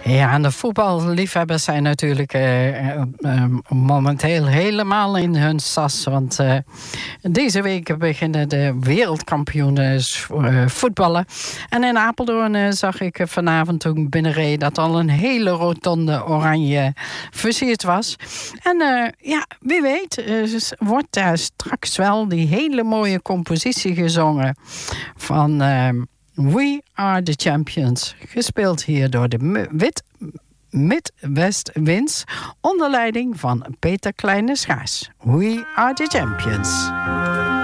Ja, en de voetballiefhebbers zijn natuurlijk momenteel helemaal in hun sas. Want deze week beginnen de wereldkampioenen voetballen. En in Apeldoorn zag ik vanavond toen binnenreed dat al een hele rotonde oranje versierd was. En wie weet wordt daar straks wel die hele mooie compositie gezongen van We Are The Champions. Gespeeld hier door de Midwest Winds onder leiding van Peter Kleine-Schaars. We Are The Champions.